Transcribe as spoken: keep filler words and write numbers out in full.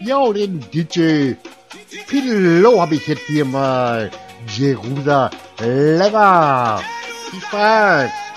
Ja, den D J Pillow habe ich jetzt hier mal. Jerusalem. Viel Spaß.